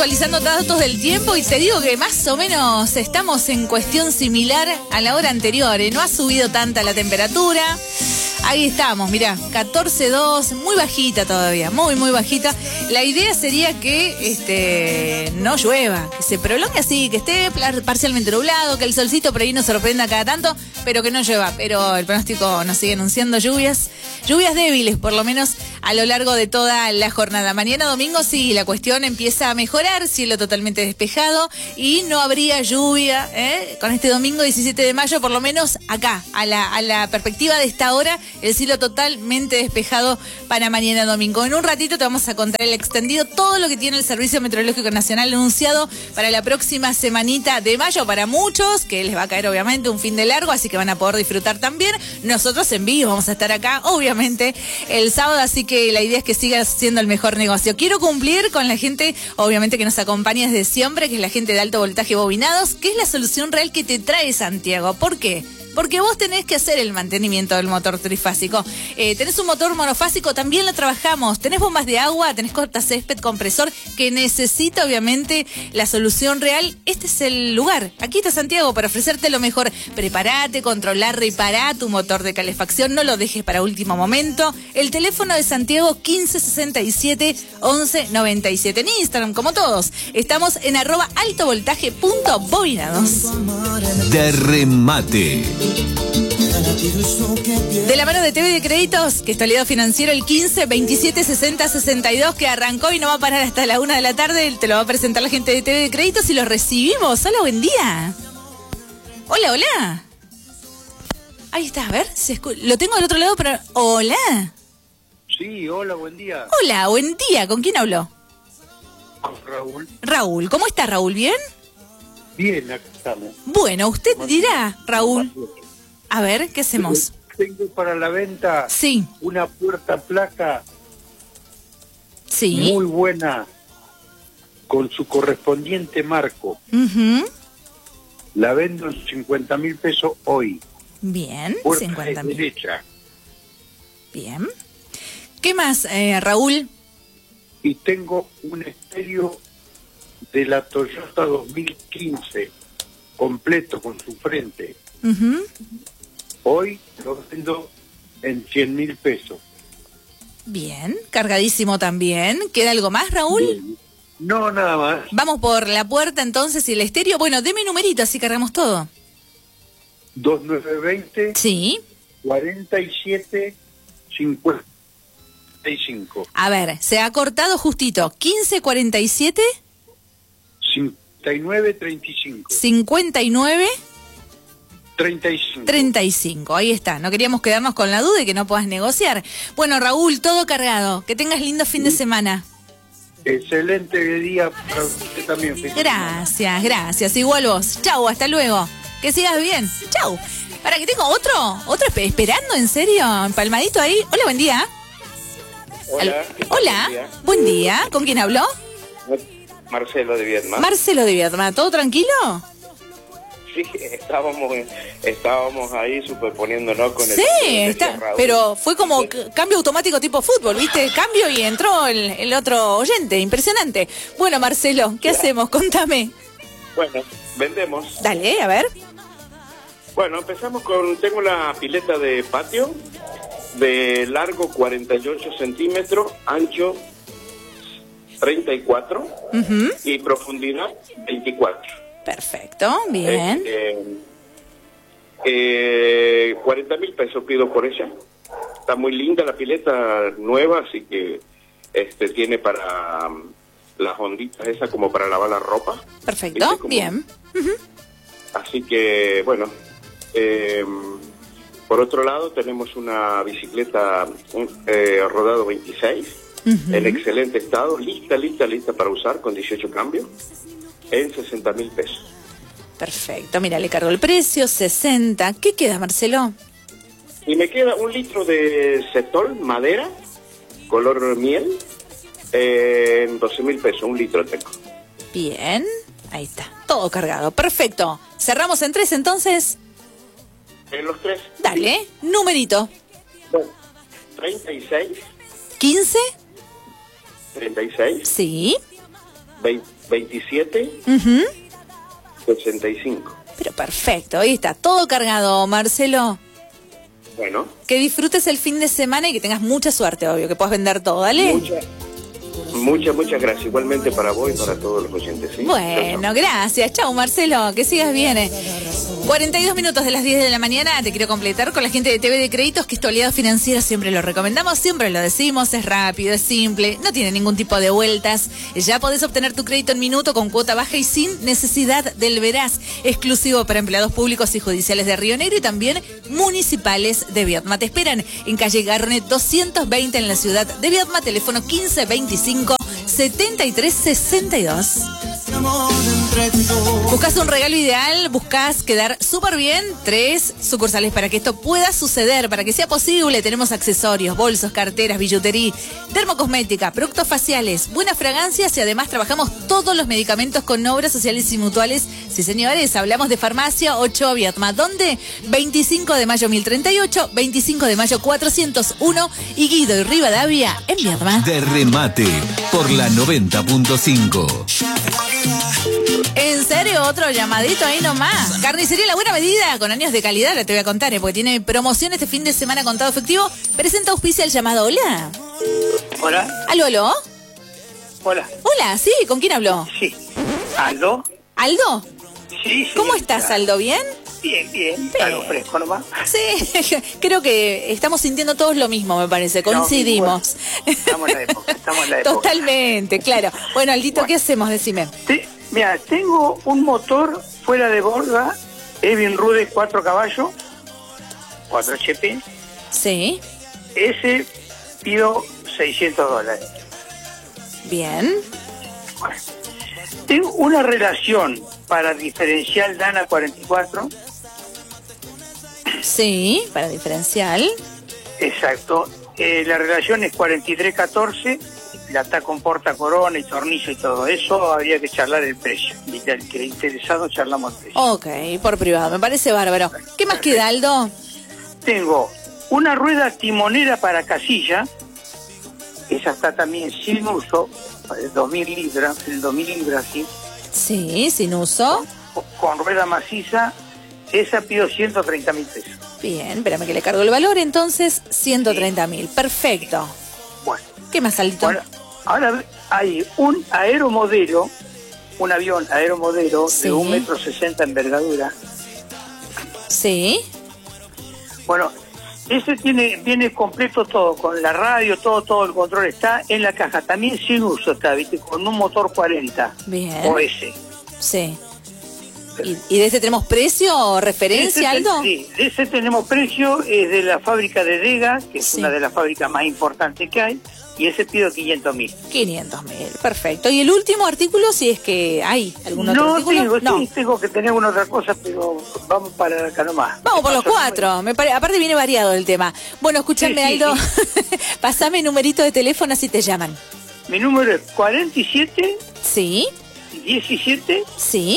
actualizando datos del tiempo y te digo que más o menos estamos en cuestión similar a la hora anterior. No ha subido tanta la temperatura. Ahí estamos, mirá, 14,2, muy bajita todavía, muy bajita. La idea sería que no llueva, que se prolongue así, que esté parcialmente nublado, que el solcito por ahí nos sorprenda cada tanto, pero que no llueva. Pero el pronóstico nos sigue anunciando lluvias débiles, por lo menos a lo largo de toda la jornada. Mañana domingo sí, la cuestión empieza a mejorar, cielo totalmente despejado y no habría lluvia, con este domingo 17 de mayo, por lo menos acá, a la perspectiva de esta hora, el cielo totalmente despejado para mañana domingo. En un ratito te vamos a contar el extendido, todo lo que tiene el Servicio Meteorológico Nacional anunciado para la próxima semanita de mayo, para muchos, que les va a caer obviamente un fin de largo, así que van a poder disfrutar también. Nosotros en vivo vamos a estar acá, obviamente, el sábado, así que la idea es que siga siendo el mejor negocio. Quiero cumplir con la gente, obviamente, que nos acompaña desde siempre, que es la gente de alto voltaje bobinados, que es la solución real que te trae Santiago. ¿Por qué? Porque vos tenés que hacer el mantenimiento del motor trifásico. Tenés un motor monofásico, también lo trabajamos. Tenés bombas de agua, tenés cortacésped, compresor, que necesita obviamente la solución real. Este es el lugar. Aquí está Santiago para ofrecerte lo mejor. Prepárate, controlar, repará tu motor de calefacción. No lo dejes para último momento. El teléfono de Santiago 1567-1197. En Instagram, como todos, estamos en @altovoltaje.bobinados. De remate. De la mano de TV de Créditos, que es tu aliado financiero, el 15 27 60 62, que arrancó y no va a parar hasta la 1 de la tarde. Te lo va a presentar la gente de TV de Créditos y los recibimos. Hola, buen día. Hola, hola. Ahí está, a ver, lo tengo del otro lado, pero... Hola. Sí, hola, buen día. Hola, buen día. ¿Con quién habló? Con Raúl. Raúl, ¿cómo está Raúl? ¿Bien? Bien, acá estamos. Bueno, usted dirá, Raúl. A ver, ¿qué hacemos? Tengo para la venta una puerta placa muy buena con su correspondiente marco. La vendo en 50.000 pesos hoy. Bien, puerta 50.000. derecha. Bien. ¿Qué más, Raúl? Y tengo un estéreo de la Toyota 2015 completo con su frente. Hoy lo vendo en 100.000 pesos. Bien, cargadísimo también. ¿Queda algo más, Raúl? Bien. No, nada más. Vamos por la puerta entonces y el estéreo. Bueno, deme numerito, así cargamos todo. 2920 Sí. 47 55. A ver, se ha cortado justito. 1547 59 35. 59 35. 35, ahí está. No queríamos quedarnos con la duda y que no puedas negociar. Bueno, Raúl, todo cargado. Que tengas lindo fin de semana. Excelente día para usted también. Gracias. Igual vos. Chau, hasta luego. Que sigas bien. Chau. Para que tengo otro esperando, en serio, empalmadito ahí. Hola, buen día. Hola. Buen día. ¿Con quién habló? Marcelo de Viedma. Marcelo de Viedma. ¿Todo tranquilo? Sí, estábamos ahí superponiéndonos con el... Sí, pero fue como cambio automático tipo fútbol, ¿viste? Cambio y entró el otro oyente, impresionante. Bueno, Marcelo, ¿qué hacemos? Contame. Bueno, vendemos. Dale, a ver. Bueno, empezamos tengo una pileta de patio, de largo 48 centímetros, ancho 34 y profundidad 24. Perfecto, bien. 40.000 pesos pido por ella. Está muy linda la pileta, nueva, así que tiene para las onditas esas como para lavar la ropa. Perfecto, bien. Así que, bueno, por otro lado tenemos una bicicleta rodado 26, en excelente estado, lista para usar, con 18 cambios. En 60.000 pesos. Perfecto, mira, le cargo el precio, 60. ¿Qué queda, Marcelo? Y me queda 1 litro de Cetol, madera, color miel, en 12.000 pesos, 1 litro tengo. Bien, ahí está, todo cargado, perfecto. ¿Cerramos en 3 entonces? En los 3. Dale, sí. Numerito. Bueno, 36. 15. 36. Sí. 27 65. Pero perfecto, ahí está, todo cargado, Marcelo. Bueno. Que disfrutes el fin de semana y que tengas mucha suerte, obvio, que puedas vender todo, ¿dale? Muchas gracias. Igualmente para vos y para todos los oyentes. ¿Sí? Bueno, gracias. Chau, Marcelo. Que sigas bien. 42 minutos de las 10 de la mañana. Te quiero completar con la gente de TV de Créditos, que es tu aliado financiero. Siempre lo recomendamos, siempre lo decimos. Es rápido, es simple, no tiene ningún tipo de vueltas. Ya podés obtener tu crédito en minuto con cuota baja y sin necesidad del veraz. Exclusivo para empleados públicos y judiciales de Río Negro y también municipales de Viedma. Te esperan en calle Garnet 220 en la ciudad de Viedma. Teléfono 1525 7362. ¿Buscas un regalo ideal? ¿Buscas quedar súper bien? 3 sucursales para que esto pueda suceder, para que sea posible. Tenemos accesorios, bolsos, carteras, billutería, dermocosmética, productos faciales, buenas fragancias y además trabajamos todos los medicamentos con obras sociales y mutuales. Sí, señores, hablamos de Farmacia 8 Viedma. ¿Dónde? 25 de mayo 1038, 25 de mayo 401 y Guido y Rivadavia en Viedma. De remate por la 90.5. En serio, otro llamadito ahí nomás. Carnicería La Buena Medida, con años de calidad, te voy a contar, porque tiene promoción este fin de semana contado efectivo. Presenta auspicia el llamado. Hola. Hola. ¿Aló? Hola. Hola, sí, ¿con quién habló? Sí. ¿Aldo? ¿Aldo? Sí. ¿Cómo estás, Aldo? ¿Bien? Bien. Algo fresco nomás. Sí, creo que estamos sintiendo todos lo mismo, me parece. Coincidimos. Estamos en la época. Totalmente, claro. Bueno, Aldito, ¿qué hacemos? Decime. Mira, tengo un motor fuera de borda, Evin Rude 4 caballos, 4 HP. Sí. Ese pido $600. Bien. Bueno. Tengo una relación para diferencial Dana 44. Sí, para diferencial. Exacto. La relación es 4314. La está con porta corona y tornillo y todo eso. Habría que charlar el precio. El que interesado charlamos el precio. Ok, por privado. Me parece bárbaro. ¿Qué más queda, Aldo? Tengo una rueda timonera para casilla. Esa está también sin uso. De 2000 libras. El 2000 libras, sí. Sí, sin uso. Con rueda maciza. Esa pido 130.000 pesos. Bien, espérame que le cargo el valor. Entonces, 130.000. Perfecto. Bueno. ¿Qué más, Aldito? Bueno, ahora hay un aeromodelo, un avión aeromodelo de 1,60 m envergadura. Sí. Bueno, ese viene completo todo, con la radio, todo el control está en la caja. También sin uso está, ¿viste? Con un motor 40. Bien. OS. Sí. ¿Y de ese tenemos precio o referencia, Aldo? Sí, de ese tenemos precio, es de la fábrica de Dega, que es una de las fábricas más importantes que hay, y ese pido 500.000. 500.000, perfecto. ¿Y el último artículo, si es que hay algún otro artículo? Sí, tengo que tener alguna otra cosa, pero vamos para acá nomás. Vamos por los 4, aparte viene variado el tema. Bueno, escúchame, Aldo, pasame numerito de teléfono así te llaman. Mi número es 47... Sí. 17... Sí.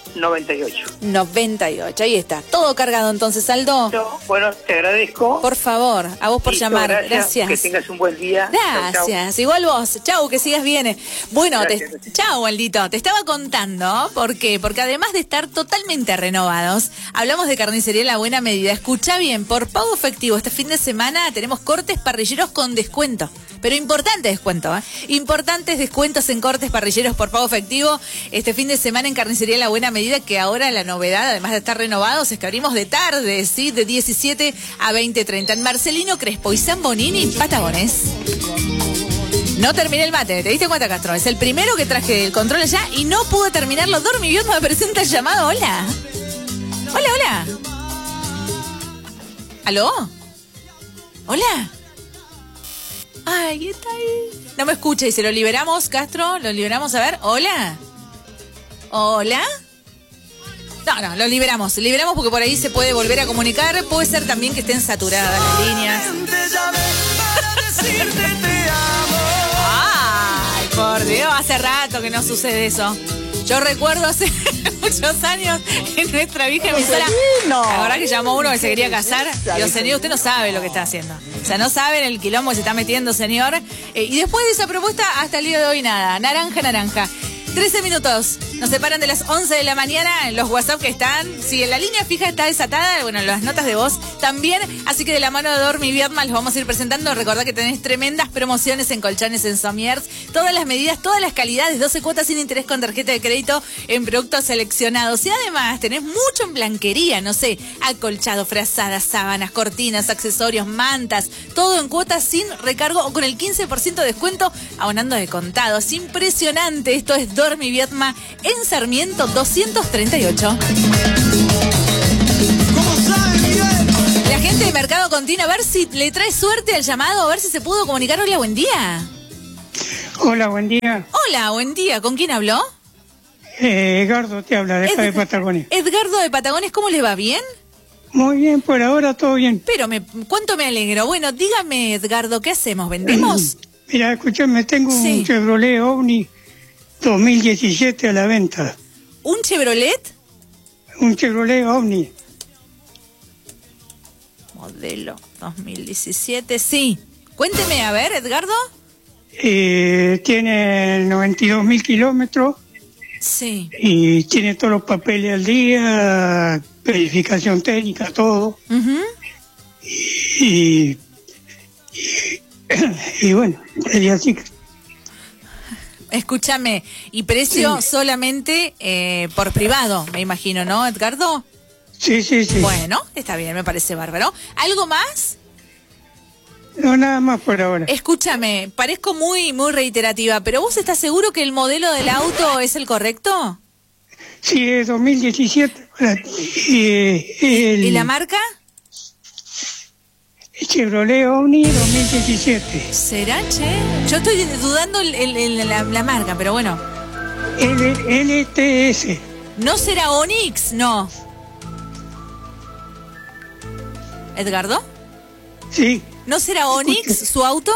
98, ahí está. Todo cargado entonces, Aldo. Bueno, te agradezco. Por favor, a vos por llamar. Gracias. Que tengas un buen día. Gracias. Chau. Igual vos. Chau, que sigas bien. Bueno, chau, Aldito. Te estaba contando, ¿por qué? Porque además de estar totalmente renovados, hablamos de Carnicería La Buena Medida. Escuchá bien, por pago efectivo este fin de semana tenemos cortes parrilleros con descuento. Pero importante descuento, ¿eh? Importantes descuentos en cortes parrilleros por pago efectivo este fin de semana en Carnicería La Buena Medida, que ahora la novedad, además de estar renovados, es que abrimos de tarde, ¿sí? De 17 a 20:30 en Marcelino Crespo y San Bonini, Patagones. No terminé el mate, ¿te diste cuenta, Castro? Es el primero que traje el control allá y no pude terminarlo. Dormiviot me presenta el llamado. Hola. Hola. ¿Aló? Hola. Ay, está ahí. No me escucha y se lo liberamos, Castro. Lo liberamos, a ver. Hola. No, lo liberamos. Liberamos porque por ahí se puede volver a comunicar. Puede ser también que estén saturadas las líneas. Ay, por Dios, hace rato que no sucede eso. Yo recuerdo hace muchos años en nuestra vieja emisora. La verdad que llamó uno que se quería casar. Digo, señor, usted no sabe lo que está haciendo. O sea, no sabe en el quilombo que se está metiendo, señor. Y después de esa propuesta, hasta el día de hoy nada. Naranja. 13 minutos. Nos separan de las 11 de la mañana. Los WhatsApp que están. Si en la línea fija está desatada, bueno, las notas de voz también. Así que de la mano de Dormi Viedma los vamos a ir presentando. Recordá que tenés tremendas promociones en colchones en Somiers. Todas las medidas, todas las calidades. 12 cuotas sin interés con tarjeta de crédito en productos seleccionados. Y además tenés mucho en blanquería. No sé, acolchado, frazadas, sábanas, cortinas, accesorios, mantas. Todo en cuotas sin recargo o con el 15% de descuento abonando de contado. Es impresionante. Esto es Dormi Viedma en Sarmiento 238. La gente de Mercado Contín, a ver si le trae suerte al llamado, a ver si se pudo comunicar. Hola, buen día. Hola, buen día. Hola, buen día. ¿Con quién habló? Edgardo te habla, de acá de Patagones. Edgardo de Patagones, ¿cómo le va? ¿Bien? Muy bien, por ahora todo bien. Pero cuánto me alegro. Bueno, dígame, Edgardo, ¿qué hacemos? ¿Vendemos? Mira, escúchame, tengo un Chevrolet Omni 2017 a la venta. ¿Un Chevrolet? Un Chevrolet Omni. Modelo 2017, sí. Cuénteme, a ver, Edgardo. Tiene 92.000 kilómetros. Sí. Y tiene todos los papeles al día, verificación técnica, todo. Y bueno, sería así. Escúchame, y precio solamente por privado, me imagino, ¿no, Edgardo? Sí. Bueno, está bien, me parece bárbaro. ¿Algo más? No, nada más por ahora. Escúchame, parezco muy reiterativa, pero ¿vos estás seguro que el modelo del auto es el correcto? Sí, es 2017. ¿Y la marca? Chevrolet Omni 2017. ¿Será, che? Yo estoy dudando la marca, pero bueno. LTS. ¿No será Onix? No. ¿Edgardo? Sí. ¿No será Onix su auto?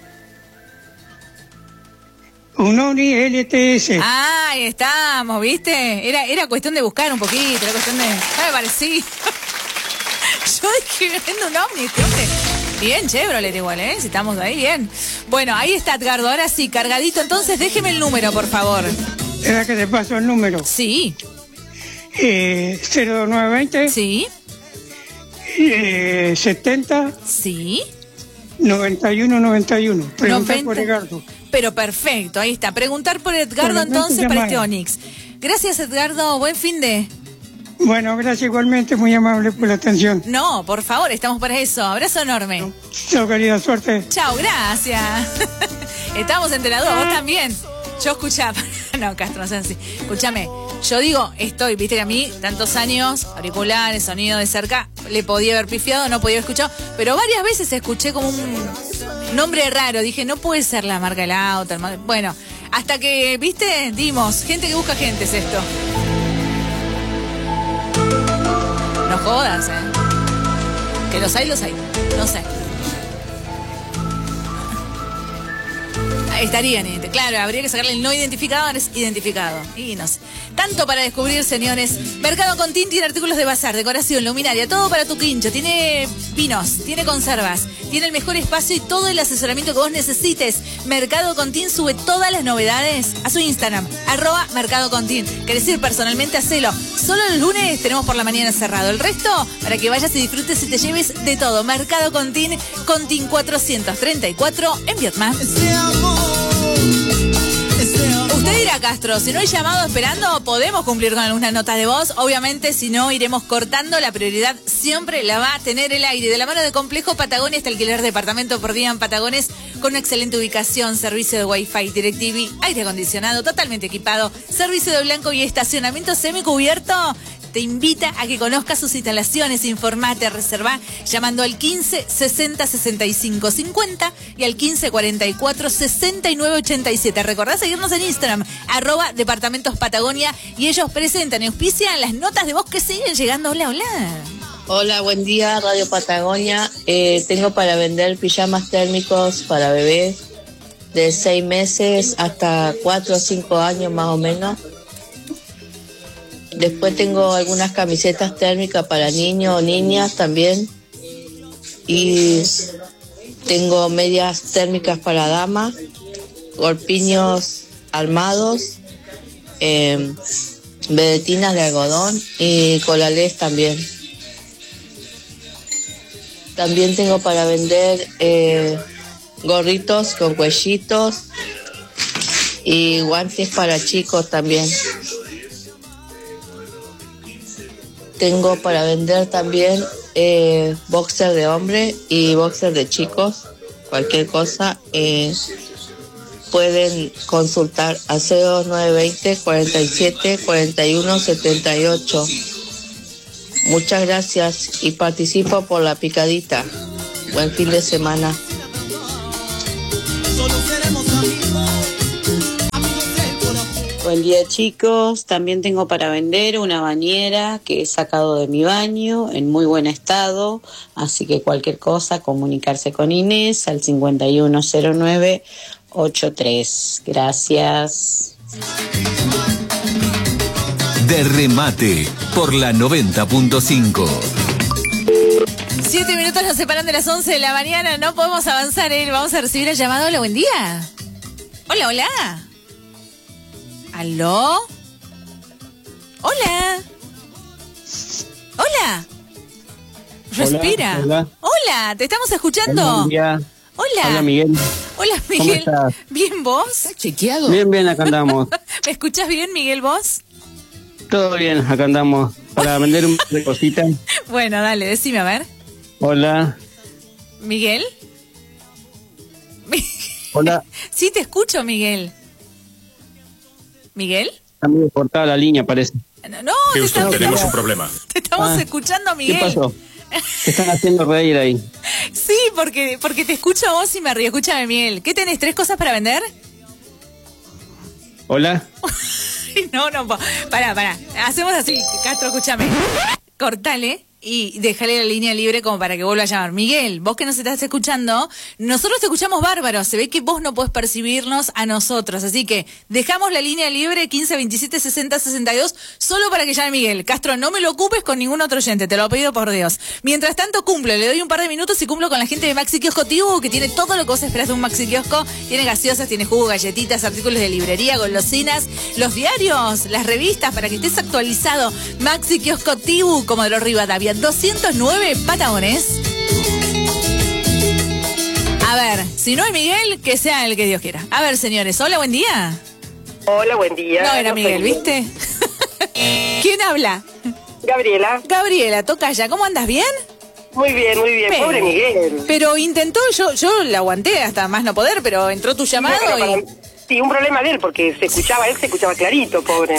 Un Omni LTS. Ah, ahí estamos, ¿viste? Era cuestión de buscar un poquito, era cuestión de... No me parecía. Yo dije, vendo un Omni, este hombre. Bien, Chevrolet igual, ¿eh? Si estamos ahí, bien. Bueno, ahí está, Edgardo, ahora sí, cargadito. Entonces, déjeme el número, por favor. ¿Era que te paso el número? Sí. 0920. Sí. 70. Sí. 91. Preguntar por Edgardo. Pero perfecto, ahí está. Preguntar por Edgardo entonces para este Onix. Gracias, Edgardo. Buen fin de... Bueno, gracias igualmente, muy amable por la atención. No, por favor, estamos para eso. Abrazo enorme. Chao, querida, suerte. Chao, gracias. Estamos entre las dos, vos también. Yo escuchaba. No, Castro, no sé así. Escúchame, yo digo, viste que a mí, tantos años, auriculares, sonido de cerca, le podía haber pifiado, no podía haber escuchado, pero varias veces escuché como un nombre raro. Dije, no puede ser la marca del auto. Bueno, hasta que, viste, dimos, gente que busca gente es esto. No jodas, que los hay, no sé. Estarían, claro, habría que sacarle el no identificado, es identificado. Y no sé. Tanto para descubrir, señores. Mercado Contín tiene artículos de bazar, decoración, luminaria, todo para tu quincho. Tiene vinos, tiene conservas, tiene el mejor espacio y todo el asesoramiento que vos necesites. Mercado Contín sube todas las novedades a su Instagram, @Mercado Contín. ¿Querés ir personalmente? Hacelo. Solo los lunes tenemos por la mañana cerrado. El resto, para que vayas y disfrutes y te lleves de todo. Mercado Contín 434 en Vietnam. Usted dirá, Castro, si no hay llamado esperando, podemos cumplir con algunas notas de voz. Obviamente, si no, iremos cortando. La prioridad siempre la va a tener el aire. De la mano de Complejo Patagones, este alquiler de departamento por día en Patagones, con una excelente ubicación, servicio de Wi-Fi, DirecTV, aire acondicionado, totalmente equipado, servicio de blanco y estacionamiento semicubierto. Te invita a que conozcas sus instalaciones, informate, reservá llamando al 15 60 65 50 y al 15 44 69 87. Recordá seguirnos en Instagram, @Departamentos Patagonia, y ellos presentan y auspician las notas de voz que siguen llegando. Hola. Hola, buen día, Radio Patagonia. Tengo para vender pijamas térmicos para bebés de 6 meses hasta 4 o 5 años más o menos. Después tengo algunas camisetas térmicas para niños o niñas también. Y tengo medias térmicas para damas, corpiños armados vedetinas de algodón y colales también. También tengo para vender gorritos con cuellitos y guantes para chicos también. Tengo para vender también boxer de hombre y boxer de chicos. Cualquier cosa pueden consultar a 0920 47 41 78. Muchas gracias y participo por la picadita. Buen fin de semana. Buen día, chicos. También tengo para vender una bañera que he sacado de mi baño en muy buen estado, así que cualquier cosa, comunicarse con Inés al 510983. Gracias. De remate por la 90.5. 7 minutos nos separan de las 11 de la mañana, no podemos avanzar, vamos a recibir el llamado. Hola, buen día. Hola, hola. ¿Aló? Hola. Hola. Respira. Hola. Hola, te estamos escuchando. Hola, buen día. Hola. Hola, Miguel. Hola, Miguel. ¿Cómo estás? ¿Bien vos? ¿Estás chequeado? Bien, acá andamos. ¿Me escuchás bien, Miguel, vos? Todo bien, acá andamos. Para vender un par de cositas. Bueno, dale, decime, a ver. Hola. ¿Miguel? Hola. Sí, te escucho, Miguel. ¿Miguel? Está medio cortada la línea, parece. No, Houston, tenemos un problema. Te estamos escuchando, Miguel. ¿Qué pasó? Te están haciendo reír ahí. Sí, porque te escucho a vos y me río. Escúchame, Miguel. ¿Qué tenés? ¿3 cosas para vender? Hola. No, pará. Hacemos así, Castro, escúchame. Cortale y déjale la línea libre como para que vuelva a llamar. Miguel, vos que nos estás escuchando, nosotros te escuchamos bárbaro. Se ve que vos no podés percibirnos a nosotros. Así que dejamos la línea libre 15 27 60 62 solo para que llame Miguel. Castro, no me lo ocupes con ningún otro oyente, te lo pido por Dios. Mientras tanto cumplo, le doy un par de minutos y cumplo con la gente de Maxi Kiosco Tibu, que tiene todo lo que vos esperás de un Maxi Kiosco. Tiene gaseosas, tiene jugo, galletitas, artículos de librería, golosinas, los diarios, las revistas, para que estés actualizado. Maxi Kiosco Tibu, como de los Rivadavia, 209 Patagones. A ver, si no hay Miguel, que sea el que Dios quiera. A ver, señores, hola, buen día. Hola, buen día. No era Miguel, ¿viste? ¿Quién habla? Gabriela. Gabriela, toca ya. ¿Cómo andas? ¿Bien? Muy bien. Pobre Miguel. Pero intentó, yo la aguanté hasta más no poder, pero entró tu llamado Sí, un problema de él, porque él se escuchaba clarito, pobre.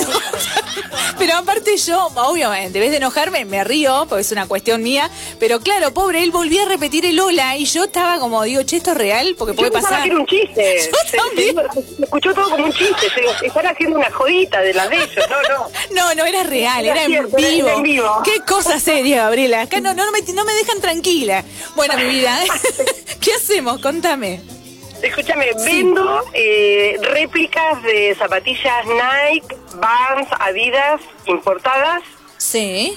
Pero aparte yo, obviamente, en vez de enojarme, me río, porque es una cuestión mía, pero claro, pobre, él volvía a repetir el hola, y yo estaba como, digo, che, ¿esto es real? Porque puede pasar. Que era un chiste. Yo también. Se escuchó todo como un chiste, están haciendo una jodita de las de ellos, No, era real, era en vivo. Qué cosa seria, Gabriela, acá no me dejan tranquila. Bueno, mi vida, ¿qué hacemos? Contame. Escúchame, vendo réplicas de zapatillas Nike, Vans, Adidas, importadas. Sí.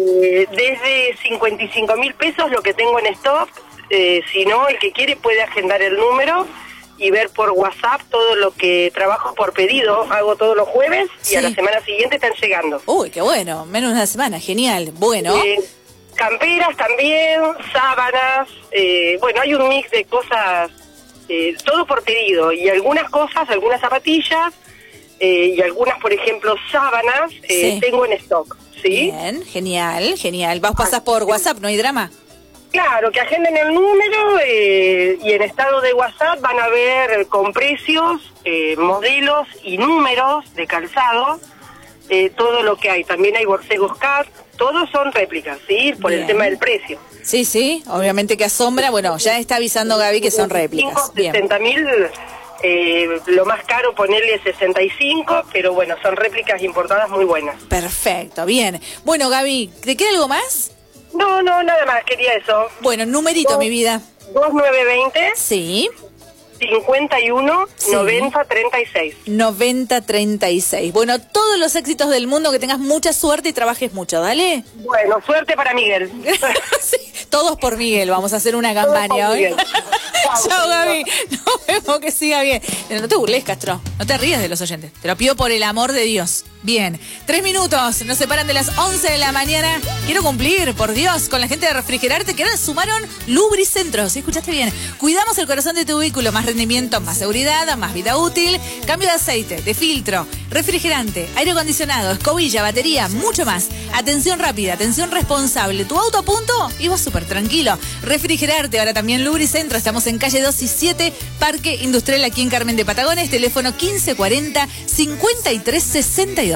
Desde 55.000 pesos lo que tengo en stock. Si no, el que quiere puede agendar el número y ver por WhatsApp todo lo que trabajo por pedido. Hago todos los jueves y a la semana siguiente están llegando. Uy, qué bueno, menos de una semana, genial. Bueno. Camperas también, sábanas. Bueno, hay un mix de cosas. Todo por pedido, y algunas cosas, algunas zapatillas y algunas, por ejemplo, sábanas, tengo en stock, ¿sí? Bien, genial. Vas a pasar por WhatsApp, ¿no hay drama? Claro, que agenden el número y en estado de WhatsApp van a ver con precios, modelos y números de calzado, todo lo que hay. También hay borcegos CAT, todos son réplicas, ¿sí? Por el tema del precio. Sí, obviamente que asombra. Bueno, ya está avisando Gaby que son réplicas. 60.000, lo más caro ponerle 65, pero bueno, son réplicas importadas muy buenas. Perfecto, bien. Bueno, Gaby, ¿te queda algo más? No, nada más, quería eso. Bueno, numerito, mi vida. 2920. Sí. 51 90 36. 90 36. Bueno, todos los éxitos del mundo, que tengas mucha suerte y trabajes mucho, ¿dale? Bueno, suerte para Miguel. Sí, todos por Miguel, vamos a hacer una campaña hoy. Chao, Gaby. Nos vemos, que siga bien. No te burles, Castro. No te rías de los oyentes. Te lo pido por el amor de Dios. Bien. 3 minutos. Nos separan de las 11 de la mañana. Quiero cumplir, por Dios, con la gente de Refrigerarte, que ahora sumaron Lubricentro. ¿Sí? ¿Escuchaste bien? Cuidamos el corazón de tu vehículo. Más rendimiento, más seguridad, más vida útil. Cambio de aceite, de filtro, refrigerante, aire acondicionado, escobilla, batería, mucho más. Atención rápida, atención responsable. Tu auto a punto y vos súper tranquilo. Refrigerarte, ahora también Lubricentro. Estamos en calle 2 y 7, Parque Industrial, aquí en Carmen de Patagones. Teléfono 1540-5362.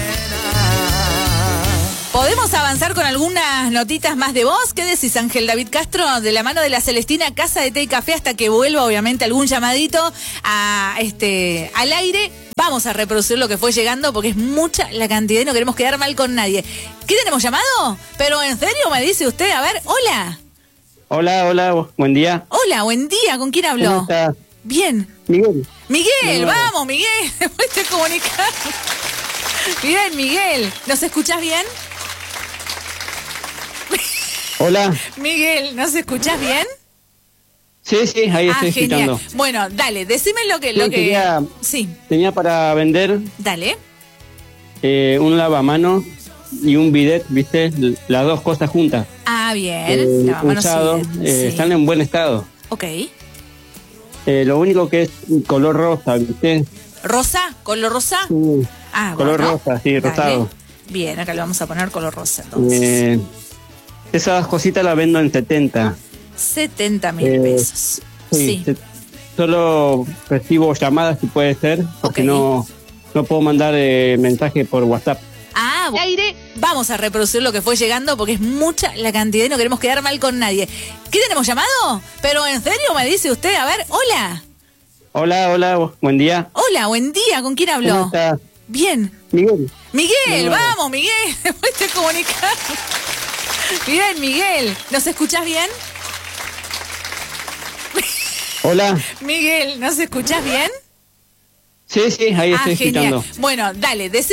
¿Podemos avanzar con algunas notitas más de voz? ¿Qué decís, Ángel David Castro? De la mano de la Celestina, Casa de Té y Café, hasta que vuelva, obviamente, algún llamadito al aire. Vamos a reproducir lo que fue llegando, porque es mucha la cantidad y no queremos quedar mal con nadie. ¿Qué tenemos llamado? Pero en serio, me dice usted. A ver, hola. Hola, buen día. Hola, buen día. ¿Con quién habló? ¿Cómo estás? Bien. Miguel, vamos, Miguel. Después te comunicas. Bien, Miguel. ¿Nos escuchás bien? Hola. Miguel, ¿nos escuchás bien? Sí, ahí estoy genial. escuchando. Bueno, dale, decime lo que... Tenía para vender... Dale. Un lavamanos y un bidet, ¿viste? Las dos cosas juntas. Ah, bien. Lavamanos usado, sí. Están en buen estado. Ok. Lo único que es color rosa, ¿viste? ¿Rosa? ¿Color rosa? Sí. Ah, color bueno. rosa, sí, Dale. rosado. Bien, acá le vamos a poner color rosa, entonces. Esas cositas las vendo en 70. 70.000 pesos. Sí. Solo recibo llamadas, si puede ser, porque no puedo mandar mensaje por WhatsApp. Ah, aire, vamos a reproducir lo que fue llegando, porque es mucha la cantidad y no queremos quedar mal con nadie. ¿Qué tenemos llamado? Pero en serio, me dice usted. A ver, hola. Hola, buen día. Hola, buen día. ¿Con quién habló? ¿Cómo estás? Bien. Miguel, vamos, Miguel. Después te comunicas. Bien, Miguel. ¿Nos escuchás bien? Hola. Miguel, ¿nos escuchás bien? Sí, ahí estoy genial. escuchando. Bueno, dale,